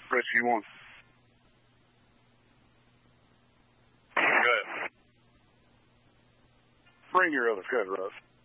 Rescue 1. Go ahead. Bring your other cut, Russ.